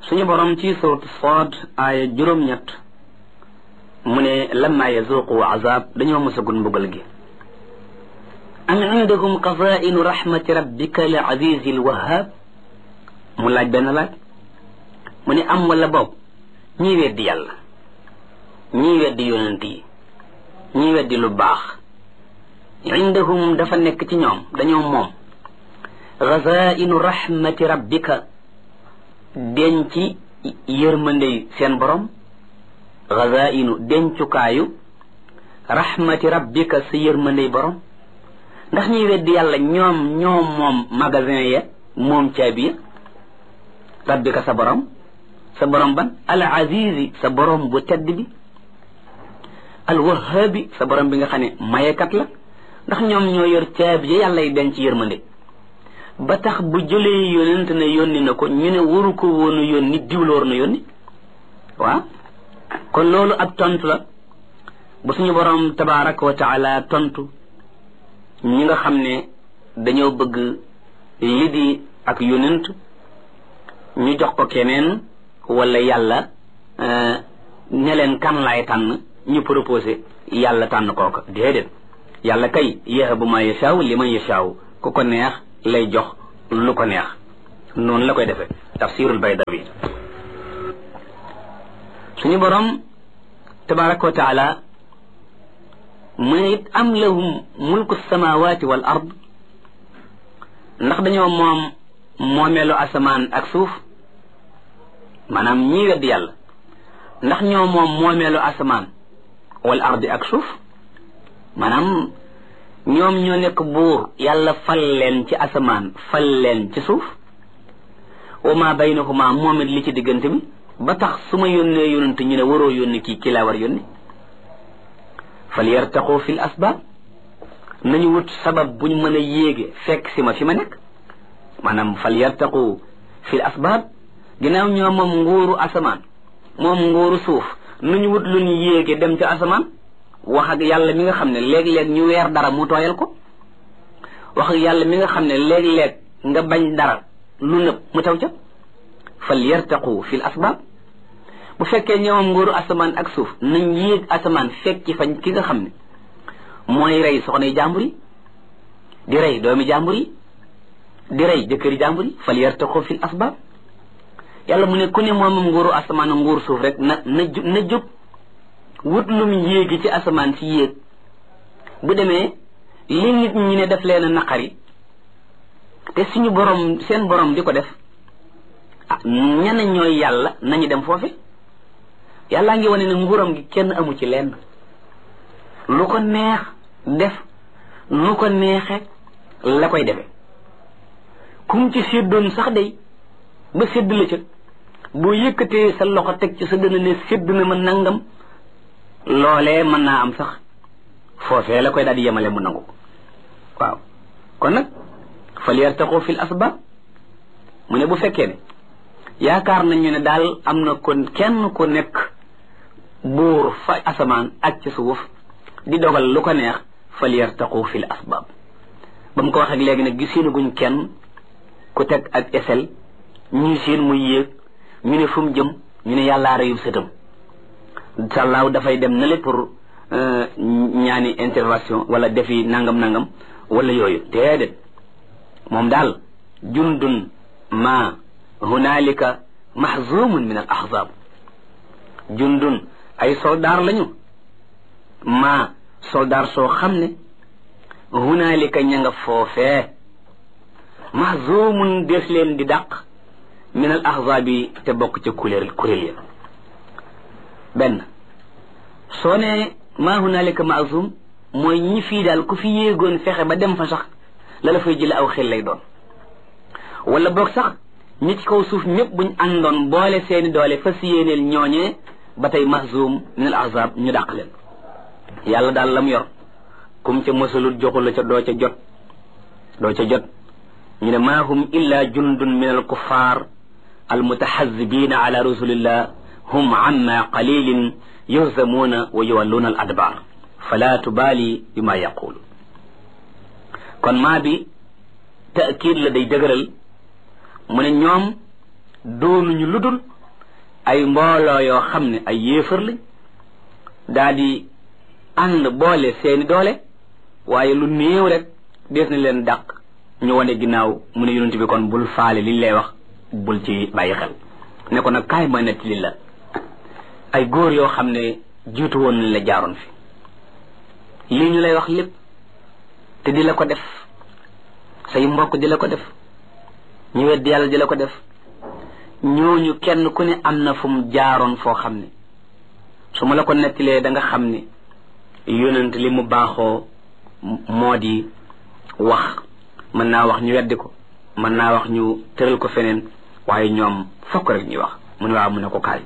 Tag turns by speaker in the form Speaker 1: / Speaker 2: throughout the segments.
Speaker 1: suñu borom ci suuratu Saad aaya juróom-ñett mu ne lamma yazuqu azab dañoo mosagul mbugal gi am indahum qazaa'inu rahmati rabbika al azizi al wahhab mu laaj benn laaj mu ne am wala boog ñii weddi yàlla ñii weddi yonent yi ñii weddi lu baax indahum dafa nekk ci ñoom dañoo moom qazaa'inu rahmati rabbika denc yërmandey seen borom gazainu dencukaayu rahmati rabbika sa yërmandey borom ndax ñuy weddi yàlla ñoom moom magasin ya moom caabi ya rabbika sa borom ban al azizi sa borom bu tedd bi al wahhabi sa borom bi nga xam ne mayekat la ndax ñoom ñoo yor caabi ya yàlla yi denc yërmande ba tax bu jëlee yónent ne yónni na ko ñu ne waru ko woonu yónni diwloor na yónni waaw kon loolu ab tontu la bu suñu borom tabaraka wa taala tontu ñi nga xam ne dañoo bëgg li di ak yónent ñu jox ko keneen wala yàlla ne leen kan laay tànn ñu proposé yàlla tànn kooka déedéet yàlla kay yahabu ma yashaaw liman yashaaw ku ko neex lay jox lu ko neex noonu la koy defee tafsirul baydawi suñu borom tabaraka wa taala mu ne it am lahum mulku samawati wal ard ndax dañoo moom moomeelu asamaan ak suuf maanaam ñii weddi yàlla ndax ñoo moom moomeelu asamaan wal ardi ak suuf maanaam ñoom ñoo nekk buur yàlla fal leen ci asamaan fal leen ci suuf wa ma baynahuma moom it li ci diggante bi ba tax su ma yónnee yónent ñu ne waroo yónni kii laa war yónni fal yartaqu fil asbaab nañu wut sabab buñ mën a yéege fekk si ma fi ma nekk maanaam fal yartaqu fil asbaab ginnaaw ñoo moom nguuru asamaan moom nguuru suuf nañu wut lu ñu yéege dem ca asamaan wax ak yàlla mi nga xam ne léeg-léeg ñu weer dara mu tooyal ko wax ak yàlla mi nga xam ne léeg-léeg nga bañ dara lu nëb mu taw ca fal yartaqu fil asbaab bu fekkee ñoom nguuru asamaan ak suuf nañ yéeg asamaan fekki fañ ki nga xam ne mooy rey soxnay jàmbur yi di rey doomi jàmbur yi di rey jëkkëri jàmbur yi fal yartaqu fil asbaab yàlla mu ne ku ne moomam nguuru asamaan ak nguuru suuf rek na jóg wut lum yéegi ci asamaan si yéeg bu demee li nit ñi ne def leen a naqari te suñu borom seen borom di ko def ñana ñooy yàlla nañu dem foofe yàllaa ngi wane ne nguuram gi kenn amu ci lenn lu ko neex def lu ko neexe la koy defe kum ci séddoon sax day ba sédd la ca boo yëkkatee sa loxo teg ci sa dëna ne sédd na ma nangam loolee mën naa am sax foofee la koy daal di yemale mu nangu waaw kon nag fal yartaqu fil asbaab mu ne bu fekkee ne yaakaar nañu ne daal am na kon kenn ku nekk buur fa asamaan ak ci suuf di dogal lu ko neex fal yartaqu fil asbaab ba mu ko wax ak léegi nag giseenu kenn ku teg ak esel ñuy seen muy yéeg ñu ne fu mu jëm ñu ne yàllaa reyub sëtam sàllaaw dafay dem na le pour ñaani intervention wala defi nangam wala yooyu déedéet moom daal jundun ma hunaalika mahzumun min al ahzab jundun ay soldaar lañu ma soldaar soo xam ne hunaalika ña nga foofee mahzumun des leen di dàq min al ahzabi te bokk ca kuréel ya benn soo ne ma hunaalika mahzum mooy ñi fii daal ku fi yéegoon fexe ba dem fa sax la la fay jële aw xel lay doon wala boog sax ñi ci kaw suuf ñëpp buñ àndoon boole seeni doole fas yéeneel ñooñee ba tey mahzum min al ahzab ñu dàq leen yàlla daal lam yor kum ca mësalut joxu la ca doo ca jot ñu ne ma hum illa jundun min al kuffar al mutahazibina ala rasulillah hum amma qalilin yuhzamuuna wa yuwalluuna al adbar fala tubaali bima yaqulu kon maa bi taakid la day dëgëral mu ne ñoom doonuñu ludul ay mbooloo yoo xam ne ay yéefar lañ daal di ànd boole seeni doole waaye lu néew rek des na leen dàq ñu wane ginnaaw mu ne yonent bi kon bul faale liñ lay wax bul ci bàyyi xel ne ko nag kaay ma nett li la ay góor yoo xam ne jiitu woon nañ la jaaroon fi lii ñu lay wax lépp te di la ko def say mbokk di la ko def ñu wedd yàlla di la ko def ñooñu kenn ku ne am na fu mu jaaroon foo xam ne su ma la ko nettilee da nga xam ne yonent li mu baaxoo moo di wax mën naa wax ñu weddi ko mën naa wax ñu tëral ko feneen waaye ñoom fokk rek ñuy wax mu ne waaw mu ne ko kaay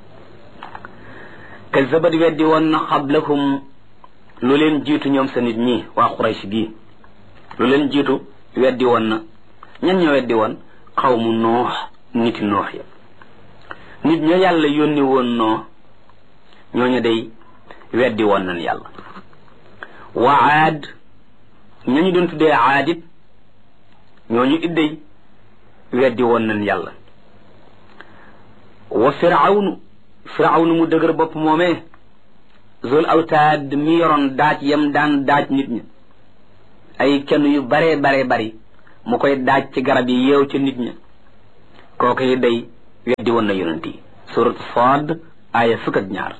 Speaker 1: kazzabat weddi woon na xablahum lu leen jiitu ñoom sa nit ñi waa Quraysh gi lu leen jiitu weddi woon na ñan ñoo weddi woon xawmu Nuux niti Nuux ya nit ña yàlla yónni woon noo ñooñu day weddi woon nañ yàlla wa aad ñañu doon tuddee aadit ñooñu idday weddi woon nañ yàlla wa firawnu mu dëgër bopp moomee zul awtaad mi yoroon daaj yam daan daaj nit ñi ay kenn yu bare bari mu koy daaj ci garab yi yeew ca nit ña kooku yi day weddi woon na yonent yi surat Saad aaya 2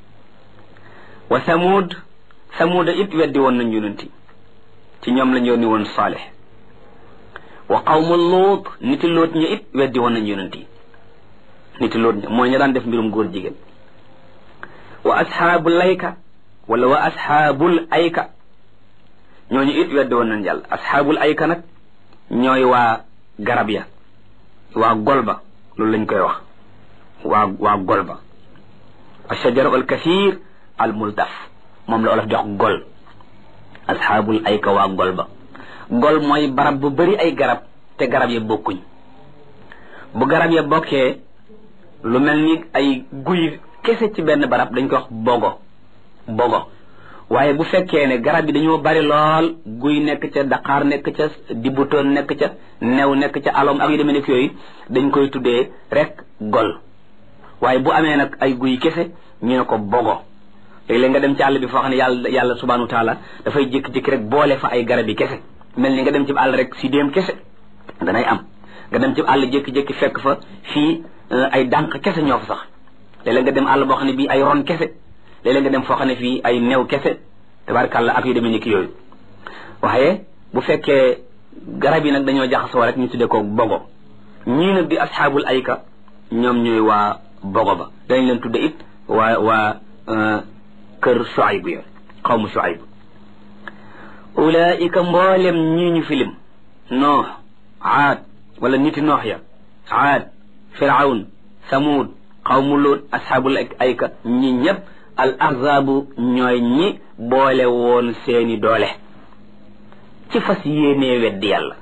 Speaker 1: wa samuud it weddi woon nañ yonent yi ci ñoom lañ yónni woon Saalix wa qawmu Luut niti Luut ña it weddi woon nañ yonent yi niti Luut ña mooy ña daan def mbirum góor jigéen wa asxaabul ayka wala wa asxaabul ayka ñooñu it weddi woon nañ yàlla asxaabul ayka nag ñooy waa garab ya waa golba loolu lañ koy wax waa golba ashajaru al kathir al multaf moom la olof jox gol asxaabul ayka waa golba gol mooy barab bu bari ay garab te garab ya bokkuñ bu garab ya bokkee lu mel ni ay guy kese ci benn barab dañ ko wax bogo waaye bu fekkee ne garab yi dañoo bari lool guy nekk ca daqaar nekk ca dibutoon nekk ca new nekk ca alom ak yu demee nekk yooyu dañ koy tuddee rek gol waaye bu amee nag ay guy kese ñu ne ko bogo léeg-léeg nga dem ci àll bi foo xam ne yàlla subhanahu wa taala dafay jékki-jékki rek boole fa ay garab yi kese mel ni nga dem ci àll rek si déem kese danay am nga dem ci àll jékki-jékki fekk fa fii ay dànq kese ñoo fa sax léeg-léeg nga dem àll boo xam ne bii ay ron kese léeg-léeg nga dem foo xam ne fii ay new kese tabarkàlla ak yu demee ni ki yooyu waaye bu fekkee garab yi nag dañoo jaxasoo rek ñu tuddee ko bogo ñii nag di asxaabul ayka ñoom ñooy waa bogo ba dañ leen tudde it waa kër Shuayb ya xawmu Shuayb ulaika mboolem ñii ñu filim noox aad wala niti noox ya aad firawn samud xawmu Luut asxaabul ayka ñi ñëpp al ahzaabu ñooy ñi boole woon seeni doole ci fas yéenee weddi yàlla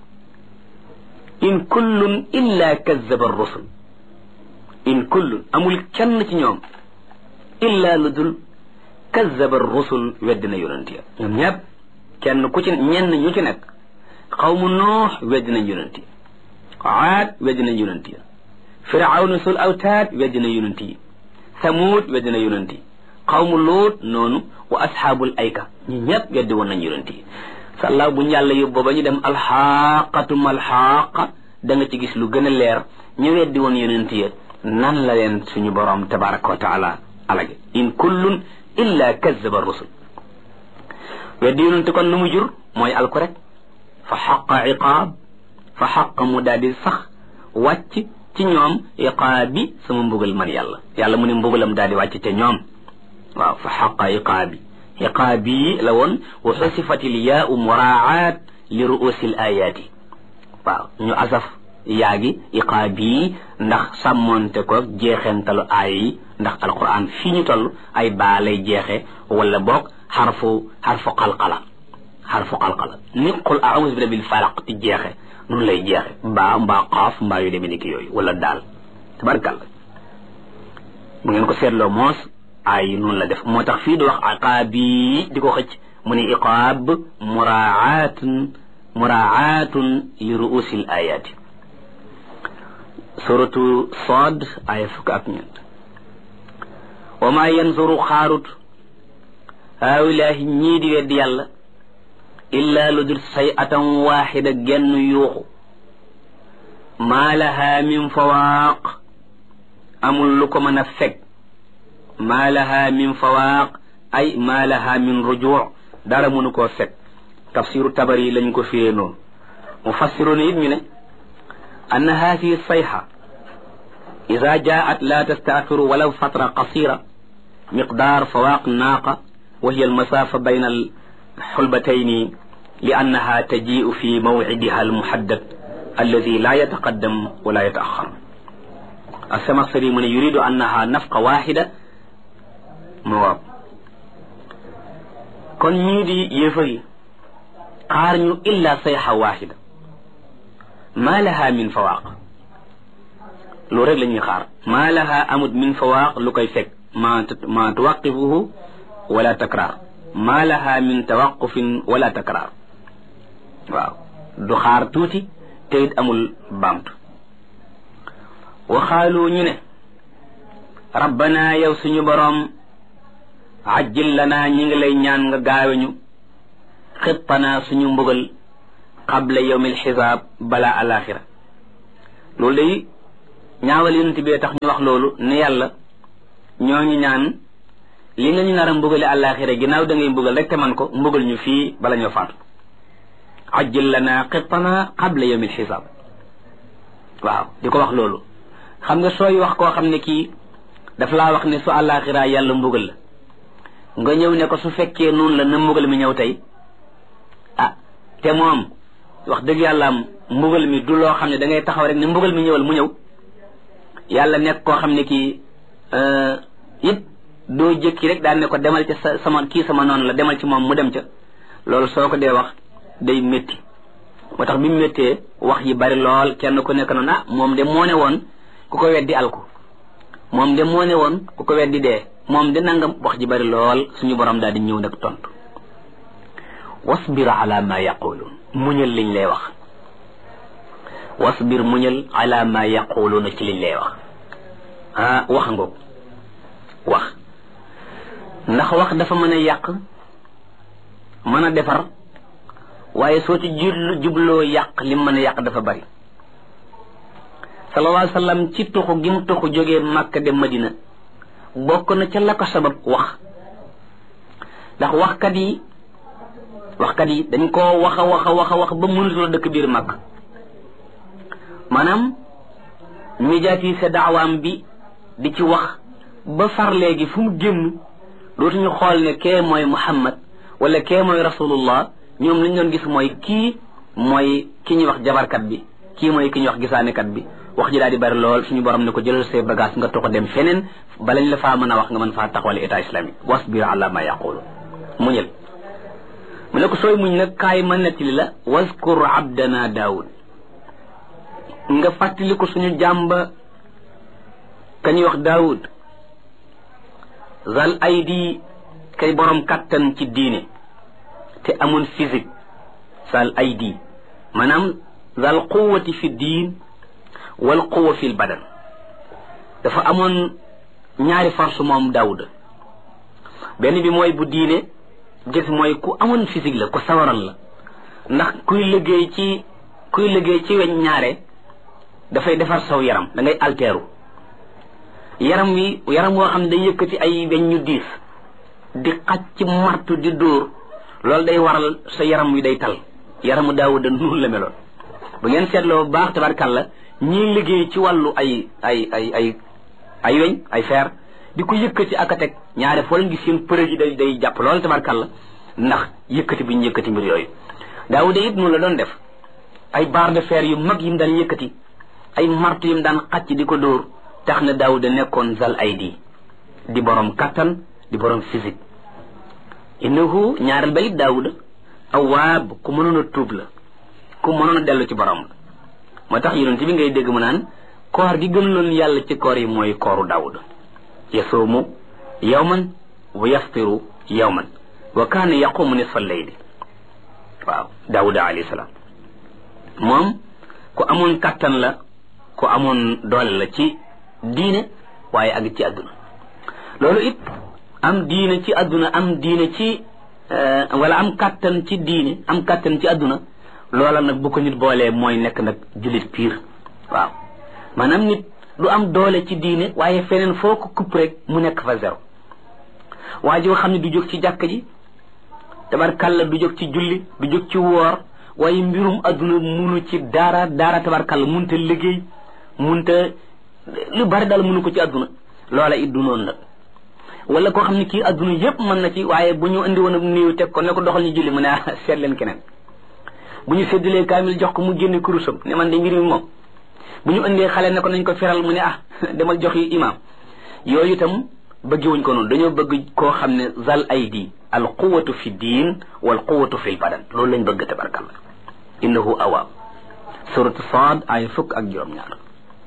Speaker 1: in kullun illa kazzaba rusul in kullun amul kenn ci ñoom illa lu dul kazzaba rusul weddi na yonent ya ñoom ñëpp kenn ku ci ñenn ñu ci nekk xawmu noox weddi nañ yonent yi aad weddi nañ yonent ya firawna sul awtaad weddi na yonent yi samuud weddi na yonent yi xawmu Luut noonu wa asxaabul ayka ñi ñëpp weddi woon nañ yonent yi sàllaaw bu ñu yàlla yóbboo ba ñu dem alxaaqatu malxaaqa da nga ci gis lu gën a leer ñu weddi woon yonent yi nan la leen suñu borom tabaraka wa taala alage in kullun illa kazzaba rusul weddi yonent kon nu mu jur mooy alku rek fa xaqa iqaab fa xaqa mu daal di sax wàcc ci ñoom iqaabi sama mbugal man yàlla mu ne mbugalam daal di wàcc te ñoom waaw fa xaqa iqaabi la woon wa xusifatil yaau muraat li ruusil ayaati waaw ñu asaf yaagi iqaabi ndax sàmmonte ko jeexentalu aaya yi ndax alquran fii ñu toll ay baa lay jeexe wala boog xarfu qalqala ni qul a'uuzu bi rabbil falaq ti jeexe noonu lay jeexe mbaa qaaf mbaa yu demee ni ki yooyu wala daal tabarkàlla bu ngeen ko seetloo moos ay noonu la def moo tax fii di wax iqaabi di ko xëcc mu ne iqaab muraatun li ruusil ayaati suratu Saad aya 1 wa ma yanzuru xaarut haawilaahi ñii di weddi yàlla illa lu dul sayatan waaxida genn yuuxu maa laha min fawaaq amul lu ko mën a fekk maa laha min fawaaq ay maa laha min rujuu dara mënu koo fekk tafsiru tabari lañ ko firee noonu mufassiroon it ñu ne anna haadihi sayha ida jaat la tastaaxiru walaw fatra qasira miqdaar fawaaq naaqa wa hiya almasaafa bayna alxulbatayni li annaha tajiu fi mawcidiha almuhaddad alladi la yataqaddam wala yataaxar alsamaxsari mu ne yuridu annaha nafqa waxida mu waaw kon ñii di yéefar yi xaar ñu illa sayxa waxida ma laha min fawaaq loolu rek la ñuy xaar ma laha amut min fawaaq lu koy fekk ma tuwaqifuhu wala takraar ma laha min tawaqufin wala takraar waaw du xaar tuuti te it amul baamtu waxaalu ñu ne rabbana yow suñu boroom ajjil lana ñi ngi lay ñaan nga gaaweñu xittanaa suñu mbugal qabla yawmil xisaab bala alaxira loolu day ñaawal yonent bi tax ñu wax loolu ne yàlla ñoo ngi ñaan li nga ñu nar a mbugale alaxira ginnaaw da ngay mbugal rek te man ko mbugal ñu fii bala ñoo faatu ajjil lana xittanaa qabla yawmil xisaab waaw di ko wax loolu xam nga sooy wax koo xam ne kii daf laa wax ne su alaxira yàlla mbugal la nga ñëw ne ko su fekkee noonu la na mbugal mi ñëw tey te moom wax dëgg yàlla mbugal mi du loo xam ne da ngay taxaw rek ne mbugal mi ñëwal mu ñëw yàlla nekk koo xam ne kii it doo jëkki rek daan ne ko demal ca sama kii sama noonu la demal ci moom mu dem ca loolu soo ko dee wax day métti moo tax bi mu méttee wax yi bari lool kenn ku nekk noonu moom de moo ne woon ku ko weddi alku moom de moo ne woon ku ko weddi dee moom de nangam wax ji bari lool suñu borom daal di ñëw nag tontu wasbir ala ma yaquluun muñal liñ lay wax wasbir muñal ala ma yaquluuna ci liñ lay wax wax nga wax ndax wax dafa mën a yàq mën a defar waaye soo ci jubloo yàq lim mën a yàq dafa bari sallallahu alayhi wa sallam ci tuxu gi mu tuxu jógee Makka dem Madina bokk na ca la ko sabab wax ndax waxkat yi dañ koo wax ba mënutula dëkk biir Makka maanaam médiatiser daawaam bi di ci wax ba far léegi fu mu génn dootuñu xool ne kee mooy Muhammad wala kee mooy rasulullah ñoom lañ doon gis mooy kii mooy ki ñuy wax jabarkat bi kii mooy ki ñuy wax gisaanekat bi wax ji daal di bari lool suñu borom ne ko jëlal say bagage nga toog dem feneen balañ la faa mën a wax nga mën faa taxawal état islamique wasbir ala ma yaqulu muñal mu ne ko sooy muñ nag kaay ma nettali la waskur abdana daawud nga fàttali ko suñu jàmba ka ñuy wax daawud zal aydi kay borom kattan ci diine te amoon physique zal aydi maanaam zal quwwati fi diin wal quwwa fil badan dafa amoon ñaari force moom daawud benn bi mooy bu diine gis mooy ku amoon physique la ku sawaral la ndax kuy liggéey ci weñ ñaare dafay defar saw yaram da ngay alteeru yaram woo xam ne day yëkkati ay weñ ñu diis di xaj ci martu di dóor loolu day waral sa yaram wi day tal yaramu daawuda noonu la meloon bu ngeen seetloo bu baax tabarkàlla ñii liggéey ci wàllu ay weñ ay fer di ko yëkkati ak a teg ñaare foo leen gis seen përëg yi day jàpp lool tabarkàlla ndax yëkkati bi ñu yëkkati mbir yooyu daawuda it noonu la doon def ay barre de fer yu mag yi mu daan yëkkati ay martu yi mu daan xacc di ko dóor tax na daawuda nekkoon zal aydi di borom kattan di borom physique innahu ñaareel ba it daawuda awaab ku mënoon a tuub la ku mënoon a dellu ci borom la moo tax yonent bi ngay dégg mu naan koor gi gën loon yàlla ci koor yi mooy kooru daawuda yasuumu yawman wa yaftiru yawman wa kaana yaqumu nisfa layli waaw daawuda alayhi salaam moom ku amoon kattan la ku amoon doole la ci diine waaye ak ci àdduna loolu it am diine ci adduna am diine ci wala am kàttan ci diine am kàttan ci adduna loola nag bu ko nit boolee mooy nekk nag jullit piir waaw maanaam nit du am doole ci diine waaye feneen foo ko kupp rek mu nekk fa zéro waa joo xam ne du jóg ci jàkk ji tabarkalla du jóg ci julli du jóg ci woor waaye mbirum adduna munu ci dara tabarkalla munta liggéey munta lu bari daal munu ko ci adduna loola it du noonu nag wala koo xam ne kii adduna yépp mën na ci waaye bu ñu indi woon néew teg ko ne ko doxal ñu julli mu ne seet leen keneen bu ñu séddalee kaamil jox ko mu génne kurusam ne man de mbir mi moom bu ñu indee xale ne ko nañ ko feral mu ne demal jox yi imaam yooyu itam bëggewuñ ko noonu dañoo bëgg koo xam ne zal aydi al quwatu fi diin wal quwatu fi l badan loolu lañ bëgg tabarkalla innahu awaab suratu Saad ay fukk ak juróom-ñaar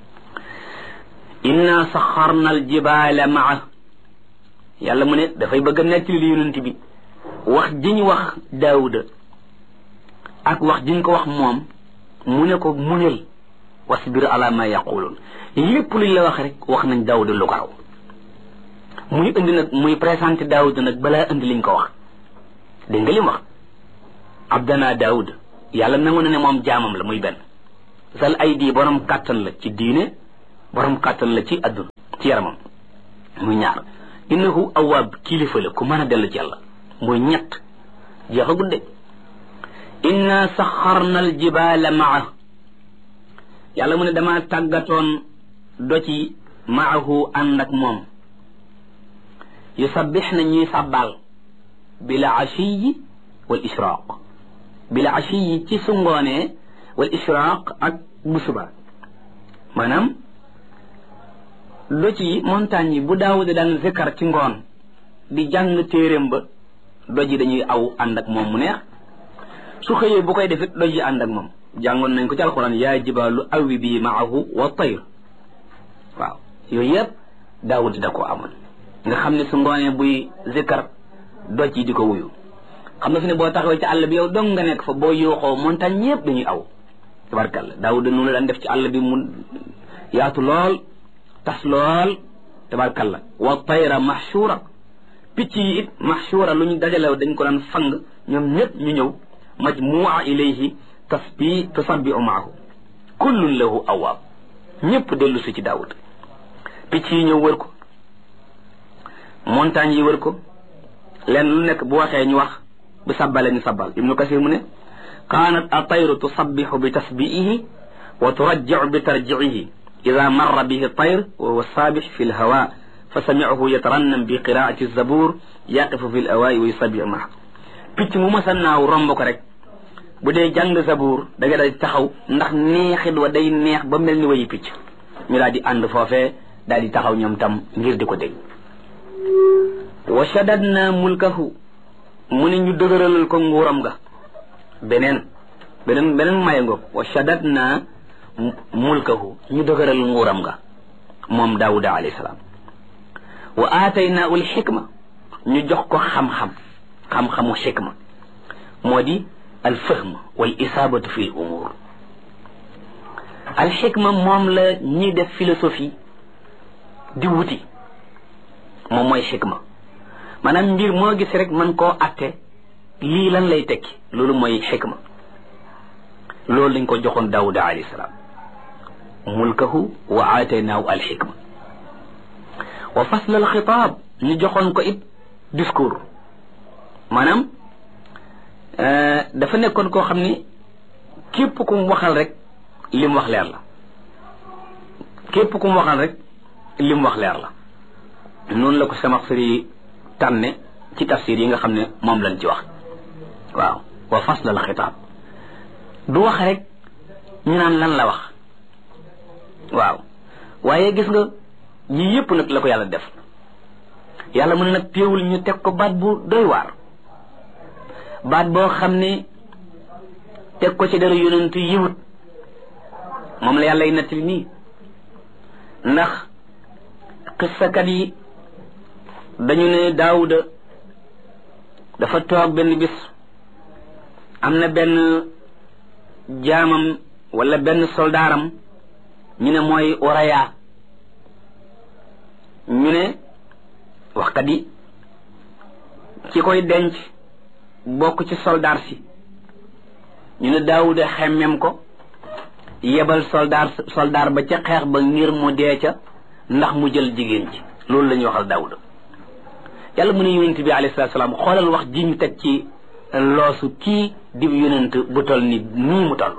Speaker 1: inna saxarna al jibaala maa yàlla mu ne dafay bëgg a nettali li yonent bi wax jiñ wax daawuda ak wax jiñ ko wax moom mu ne ko muñal wasbir ala ma yaqulun lépp luñ la wax rek wax nañ daawuda lu ko raw muy indi nag muy présenté daawuda nag balaa indi liñ ko wax dégg nga li mu wax abdana daawuda yàlla nangu na ne moom jaamam la muy benn zal aydi borom kàttan la ci diine borom kàttan la ci adduna ci yaramam muy ñaar innahu awaab kilifa la ku mën a dellu ci yàlla muy ñett jeexagul de inna saxarna al jibaala maa yàlla mu ne dama tàggatoon doci maahu ànd ak moom yusabbix na ñuy sàbbaal bila ashiyi wal ishraq bila ashiyi ci su ngoonee wal ishraq ak bu suba maanaam doj yi montagne yi bu daawuda daan zikkar ci ngoon di jàng téeréem ba doj yi dañuy aw ànd ak moom mu neex su xëyee bu koy defit doj yi ànd ak moom jàngoon nañ ko ci alquran yaa jibaalu awi bi maahu wa tayr waaw yooyu yëpp daawuda da ko amoon nga xam ne su ngoonee buy zikkar doj yi di ko wuyu xam nga fi ne boo taxawee ci àll bi yow dong nga nekk fa boo yooxoo montagne yëpp dañuy aw tabarkalla daawuda noonu la daan def ci àll bi mu yaatu lool tas lool tabarkalla wa tayra mahshura picc yi it mahshura lu ñu dajalew dañ ko daan fang ñoom ñëpp ñu ñëw majmua ilayhi tasabbi'u maahu kullun lahu awaab ñëpp dellu si ci daawud picc yi ñëw wër ko montagne yi wër ko leen lu nekk bu waxee ñu wax bu sabbale ñu sabbal ibnu kasir mu ne kaanat atayru tusabbihu bi tasbi'ihi wa turajji'u bi tarji'ihi ida marra bihi tayr wa huwa saabix fi lhawa fa sami'ahu yatarannam bi qiraati zabur yaqifu fi lawaa'i wa yusabbihu ma'a picc mu masa naaw romb ko rek bu dee jàng zabur da nga daal di taxaw ndax neexit wa day neex ba mel ni wayi picc ñu daal di ànd foofee daal di taxaw ñoom tam ngir di ko dégg wa shaddadna mulkahu mu ne ñu dëgëralal ko nguuram ga beneen maye ngoog wa shaddadna mulkahu ñu dëgëral nguuram ga moom daawuda alayhi salaam wa aataynaahu al xikma ñu jox ko xam-xamu xikma moo di al fahm wal isaabatu fi l umuur al xikma moom la ñiy def philosophie di wuti moom mooy xikma maanaam mbir moo gis rek mën koo atte lii lan lay tekki loolu mooy xikma loolu lañ ko joxoon daawuda alayhi salaam mulkahu wa aataynaahu al xikma wa fasl al xitaab ñu joxoon ko it discours maanaam dafa nekkoon koo xam ni képp ku mu waxal rek li mu wax leer la képp ku mu waxal rek li mu wax leer la noonu la ko Samaxsari tànne ci tafsir yi nga xam ne moom lañ ci wax waaw wa fasl al xitaab du wax rek ñu naan lan la wax waaw waaye gis nga yii yëpp nag la ko yàlla def yàlla mën nag téewul ñu teg ko baat bu doy waar baat boo xam ne teg ko ci dara yonentu yiwut moom la yàlla y nettali nii ndax xissakat yi dañu ne daawuda dafa toog benn bis am na benn jaamam wala benn soldaaram ñu ne mooy Uraya ñu ne waxkat yi ci koy denc bokk ci soldaar si ñu ne Daawuda xemmem ko yebal soldaar ba ca xeex ba ngir mu dee ca ndax mu jël jigéen ci loolu la ñuy waxal Daawuda yàlla mu ne yonent bi alayhi salaatu salaam xoolal wax ji ñu teg ci loosu kii dib yonent bu toll nii mu toll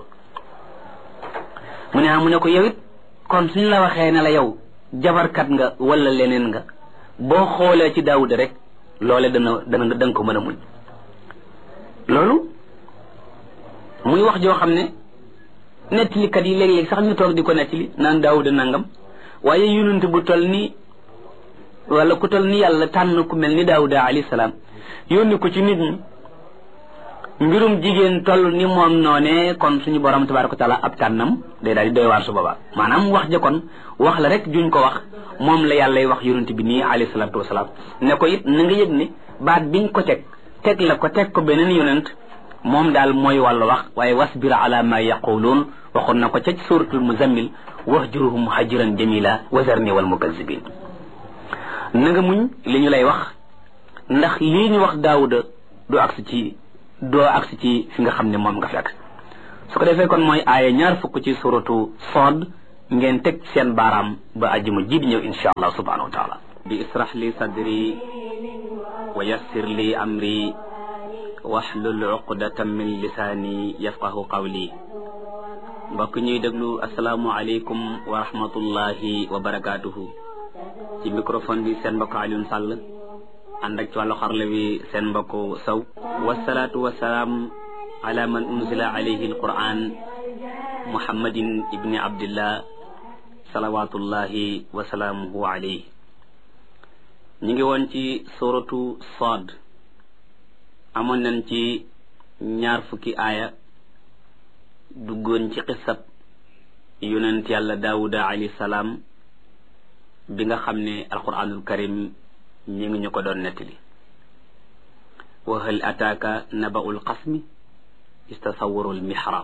Speaker 1: mu ne ko yow it kon suñu la waxee ne la yow jabarkat nga wala leneen nga boo xoolee ci Daawuda rek loole danga ko mën a muñ loolu muy wax joo xam ne nettalikat yi léeg-léeg sax ñu toog di ko nettali naan Daawuda nangam waaye yonent bu toll nii wala ku toll ni yàlla tànn ku mel ni Daawuda alayhi salaam yónni ko ci nit ñi mbirum jigéen toll ni moom noonee kon suñu borom tabaaraka wa taala ab tànnam day daal di doy waar su boobaa maanaam wax ja kon wax la rek juñ ko wax moom la yàllay wax yonent bi nii alayhi salaatu wasalaam ne ko it na nga yëg ne baat biñ ko teg la ko teg ko beneen yonent moom daal mooy wàllu wax waaye wasbir ala ma yaquluun waxoon na ko ca suratul muzammil wahjurhum hajran jamila wazarni wal mukazzibin na nga muñ li ñu lay wax ndax lii ñu wax Daawuda doo agsi ci fi nga xam ne moom nga fekk su ko defee kon mooy aaya 20 ci suratu Saad ngeen teg seen baaraam ba ajjuma ji di ñëw insha allah subhanahu wa taala bi israh li sadri wa yassir li amri wahlul uqdatan min lisaani yafqahu qawli mbokk ñuy déglu asalaamu aleykum wa rahmatullahi wa barakaatuhu ci microphone bi seen mbokk Alioune Sall ànd ak ci wàllu xarle bi seen mbokk Sow wasalaatu wasalaam ala man unzila alayhi alquran muhammadin ibni abdillah salawatullahi wasalaamuhu alayhi ñu ngi woon ci suratu Saad amoon nañ ci 20 aaya duggoon ci xisab yonent yàlla Daawuda alayhi salaam bi nga xam ne alquranul karim ñi ngi ñu ko doon nettali wa hal ataaka naba'ul qasmi istasawwarul mihrab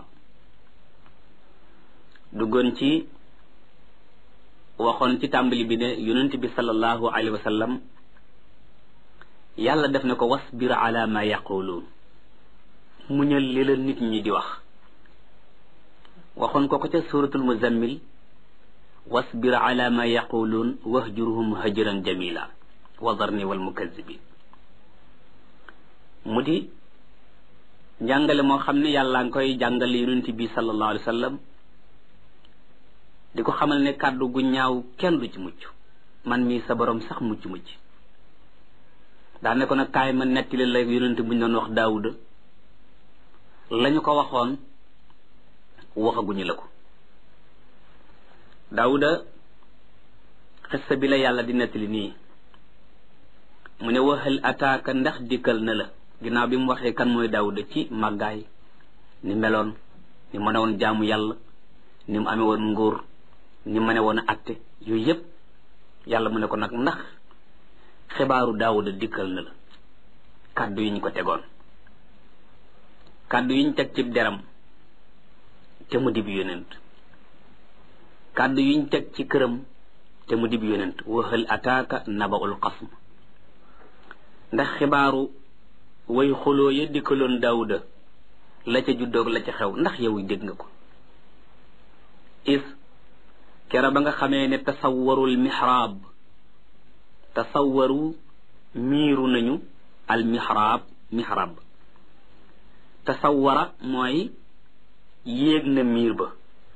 Speaker 1: duggoon ci waxoon ci tàmbali bi ne yonent bi sallallahu alayhi wa sallam yàlla def na ko wasbir ala ma yaquluun muñal li la nit ñi di wax waxoon ko ca suratul muzammil wasbir ala ma yaquluun wahjurhum hajran jamila wadarni wal mukazzibin mu di njàngale moo xam ne yàlla nga koy jàngale yonent bi sallallahu alayhi wa sallam di ko xamal ne kàddu gu ñaaw kenn du ci mucc man mii sa borom sax mucc daa ne ko nag kaay ma nettali la yonent bu ñu doon wax Daawuda lañu ko waxoon waxaguñu la ko Daawuda xissa bi la yàlla di nettali nii mu ne waxal ataaka ndax dikkal na la ginnaaw bi mu waxee kan mooy Daawuda ci màggaay ni meloon ni mën a woon jaamu yàlla ni mu amee woon nguur ni mën a woon a atte yooyu yëpp yàlla mu ne ko nag ndax xibaaru Daawuda dikkal na la kàddu yi ñu ko tegoon kàddu yi ñu teg ci deram te mu dib yonent kàddu yi ñu teg ci këram te mu dib yonent waxal ataaka naba'ul qasm ndax xibaaru way xuloo ya dikkaloon Daawuda la ca juddoog la ca xew ndax yow dégg nga ko is kera ba nga xamee ne tasawwarul mihrab tasawwaru miiru nañu al mihrab tasawwara mooy yéeg na miir ba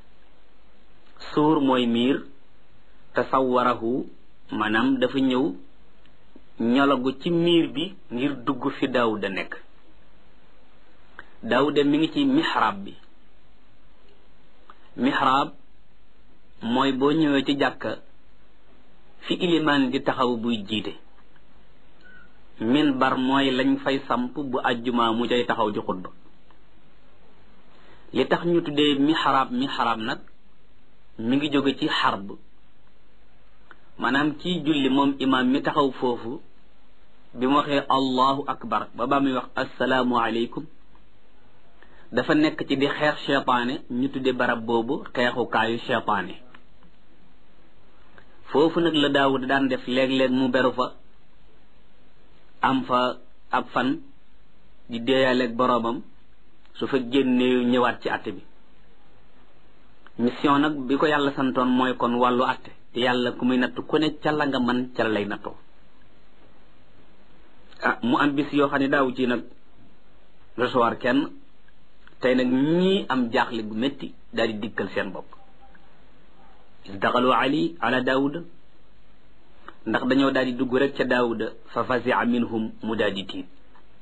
Speaker 1: suur mooy miir tasawwarahu maanaam dafa ñëw ñolagu ci miir bi ngir dugg fi Daawuda nekk Daawuda mi ngi ci mihrab bi mihrab mooy boo ñëwee ci jàkka fi ilimaan di taxaw buy jiite minbar mooy lañ fay samp bu àjjuma mu cay taxaw di xutba li tax ñu tuddee mihrab nag mi ngi jóge ci xarb maanaam ci julli moom imaam mi taxaw foofu bi mu waxee allahu akbar ba ba muy wax assalaamu aleykum dafa nekk ci di xeex cheytaane ñu tudde barab boobu xeexukaayu cheytaane foofu nag la Daawuda daan def léeg-léeg mu beru fa am fa ab fan di deeyaaleeg boroomam su fa génnee ñëwaat ci àtte bi mission nag bi ko yàlla santoon mooy kon wàllu àtte te yàlla ku muy natt ku ne ca la nga man ca la lay nattoo mu am bis yoo xam ne daawu ci nag recevoir kenn tey nag ñii am jaaxle gu métti daal di dikkal seen bopp isdaxalu ala daawuda ndax dañoo daal di dugg rek ca daawuda fa fasia minhum mu daal di tiit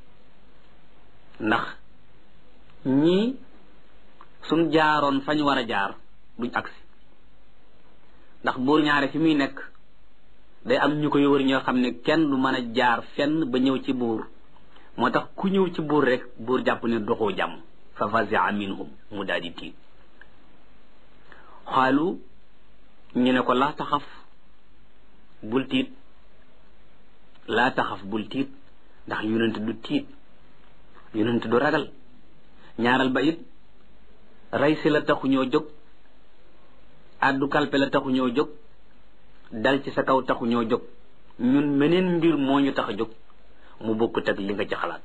Speaker 1: ndax ñii suñ jaaroon fañ war a jaar duñ agsi ndax buur ñaare fi muy nekk day am ñu koy wër ñoo xam ne kenn du mën a jaar fenn ba ñëw ci buur moo tax ku ñëw ci buur rek buur jàpp ne doxoo jàmm fa fasia minhum mu daal di tiit xaalu ñu ne ko laa taxaf bul tiit laa taxaf bul tiit ndax yonent du tiit yonent du ragal ñaaral ba it rey si la taxu ñoo jóg addu kalpe la taxu ñoo jóg dal ci sa kaw taxu ñoo jóg ñun meneen mbir moo ñu tax a jóg mu bokkut ak li nga ci xalaat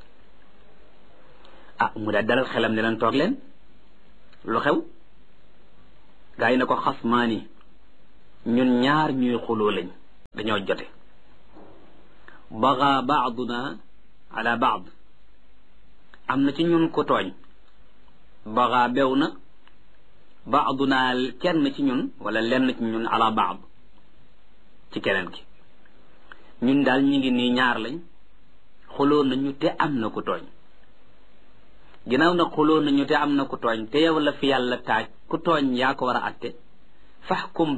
Speaker 1: mu daal dalal xelam ne leen toog leen lu xew gaa yi ne ko xasmaani ñun ñaar ñuy xuloo lañ dañoo jote baga baaduna ala baad am na ci ñun ko tooñ baga bew na baaduna kenn ci ñun wala lenn ci ñun ala baad ci keneen ki ñun daal ñu ngi nii ñaar lañ xuloo nañu te am na ko tooñ ginnaaw na xuloo nañu te am na ku tooñ te yow la fi yàlla taaj ku tooñ yaa ko war a atte faxkum